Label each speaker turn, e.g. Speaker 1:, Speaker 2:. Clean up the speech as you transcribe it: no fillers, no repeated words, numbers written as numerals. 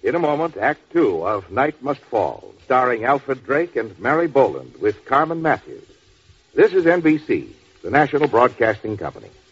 Speaker 1: In a moment, Act Two of Night Must Fall, starring Alfred Drake and Mary Boland with Carmen Matthews. This is NBC, the National Broadcasting Company.